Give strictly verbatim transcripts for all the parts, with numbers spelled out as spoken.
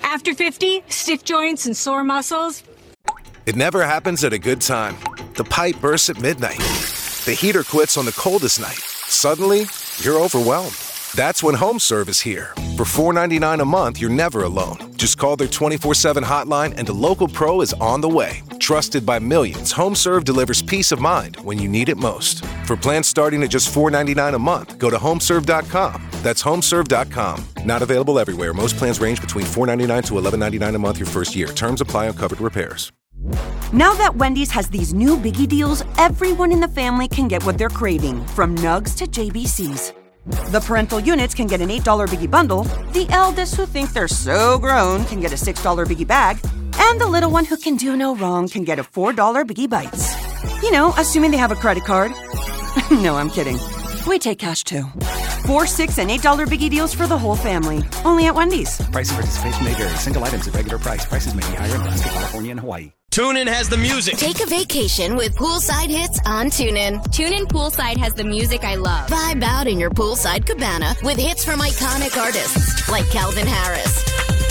After fifty, stiff joints and sore muscles. It never happens at a good time. The pipe bursts at midnight. The heater quits on the coldest night. Suddenly, you're overwhelmed. That's when HomeServe is here. For four ninety-nine a month, you're never alone. Just call their twenty-four seven hotline and a local pro is on the way. Trusted by millions, HomeServe delivers peace of mind when you need it most. For plans starting at just four ninety-nine a month, go to homeserve dot com. That's homeserve dot com. Not available everywhere. Most plans range between four ninety-nine to eleven ninety-nine a month your first year. Terms apply on covered repairs. Now that Wendy's has these new biggie deals, everyone in the family can get what they're craving, from nugs to J B Cs. The parental units can get an eight dollar biggie bundle, the eldest who think they're so grown can get a six dollar biggie bag, and the little one who can do no wrong can get a four dollar biggie bites. You know, assuming they have a credit card. No, I'm kidding. We take cash too. Four, six, and eight dollar biggie deals for the whole family. Only at Wendy's. Price and participation may vary. Single items at regular price. Prices may be higher in Alaska, California, and Hawaii. TuneIn has the music. Take a vacation with poolside hits on TuneIn. TuneIn Poolside has the music I love. Vibe out in your poolside cabana with hits from iconic artists like Calvin Harris,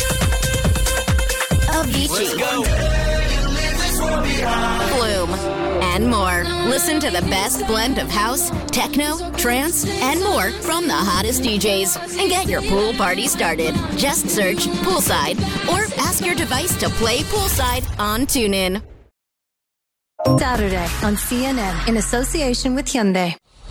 Avicii, Flume, and more. Listen to the best blend of house, techno, trance, and more from the hottest D Js. And get your pool party started. Just search Poolside or ask your device to play Poolside on TuneIn. Saturday on C N N in association with Hyundai.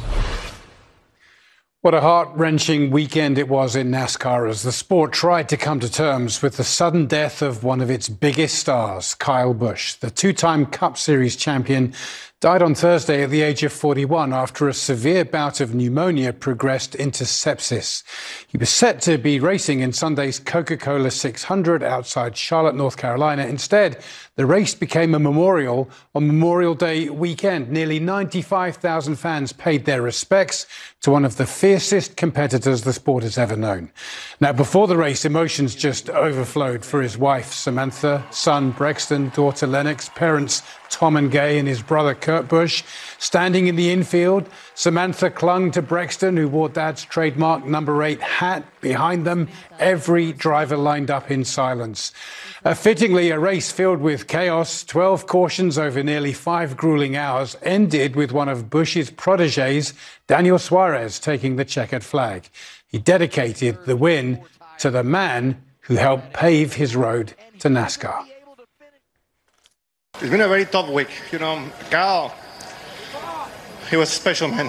What a heart-wrenching weekend it was in NASCAR as the sport tried to come to terms with the sudden death of one of its biggest stars, Kyle Busch. The two-time Cup Series champion died on Thursday at the age of forty-one after a severe bout of pneumonia progressed into sepsis. He was set to be racing in Sunday's Coca-Cola six hundred outside Charlotte, North Carolina. Instead, the race became a memorial on Memorial Day weekend. Nearly ninety-five thousand fans paid their respects to one of the fiercest competitors the sport has ever known. Now, before the race, emotions just overflowed for his wife, Samantha, son, Brexton, daughter, Lennox, parents, Tom and Gay, and his brother, Kurt Busch. Standing in the infield, Samantha clung to Brexton, who wore Dad's trademark number eight hat. Behind them, every driver lined up in silence. Uh, fittingly, a race filled with chaos, twelve cautions over nearly five grueling hours, ended with one of Busch's protégés, Daniel Suarez, taking the checkered flag. He dedicated the win to the man who helped pave his road to NASCAR. It's been a very tough week. You know, Kyle, he was a special man.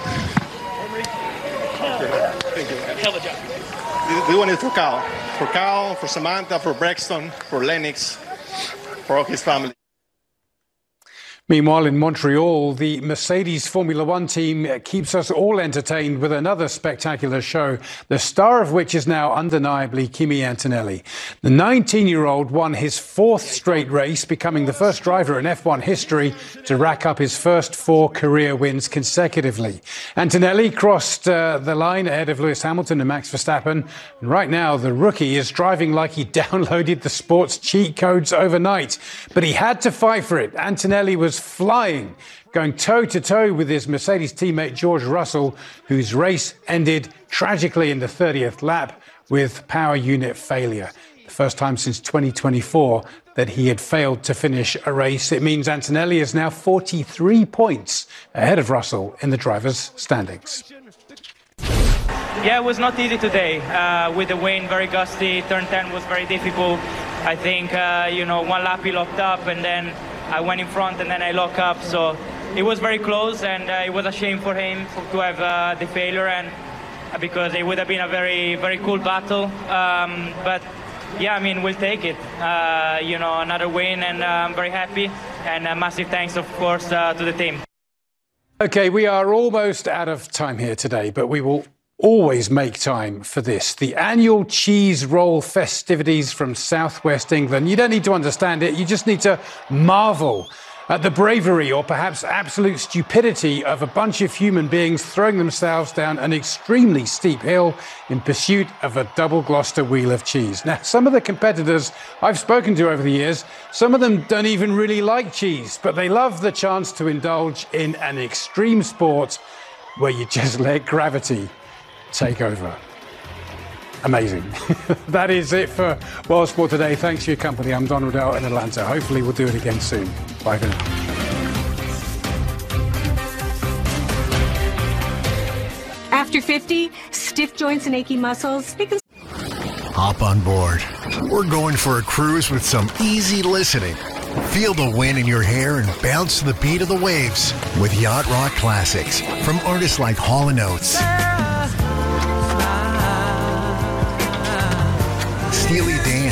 Thank you. Hell of a job. We want it for Kyle. For Kyle, for Samantha, for Brexton, for Lennox, for all his family. Meanwhile, in Montreal, the Mercedes Formula One team keeps us all entertained with another spectacular show, the star of which is now undeniably Kimi Antonelli. The nineteen-year-old won his fourth straight race, becoming the first driver in F one history to rack up his first four career wins consecutively. Antonelli crossed uh, the line ahead of Lewis Hamilton and Max Verstappen. And right now, the rookie is driving like he downloaded the sport's cheat codes overnight. But he had to fight for it. Antonelli was flying, going toe-to-toe with his Mercedes teammate George Russell, whose race ended tragically in the thirtieth lap with power unit failure. The first time since twenty twenty-four that he had failed to finish a race. It means Antonelli is now forty-three points ahead of Russell in the drivers' standings. Yeah, it was not easy today. Uh, with the wind very gusty, turn ten was very difficult. I think, uh, you know, one lap he locked up and then I went in front and then I locked up, so it was very close, and uh, it was a shame for him to have uh, the failure, and uh, because it would have been a very, very cool battle. Um, but yeah, I mean, we'll take it. Uh, you know, another win, and uh, I'm very happy. And a massive thanks, of course, uh, to the team. Okay, we are almost out of time here today, but we will always make time for this. The annual cheese roll festivities from Southwest England. You don't need to understand it. You just need to marvel at the bravery or perhaps absolute stupidity of a bunch of human beings throwing themselves down an extremely steep hill in pursuit of a double Gloucester wheel of cheese. Now, some of the competitors I've spoken to over the years, some of them don't even really like cheese, but they love the chance to indulge in an extreme sport where you just let gravity take over. Amazing. That is it for World Sport Today. Thanks for your company. I'm Don Riddell in Atlanta. Hopefully we'll do it again soon. Bye for now. After fifty, stiff joints and achy muscles. They can... Hop on board. We're going for a cruise with some easy listening. Feel the wind in your hair and bounce to the beat of the waves with Yacht Rock Classics from artists like Hall and Oates, Steely Dan,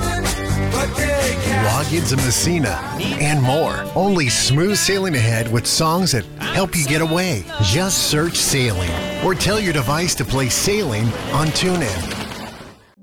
Loggins and Messina, and more. Only smooth sailing ahead with songs that help you get away. Just search Sailing or tell your device to play Sailing on TuneIn.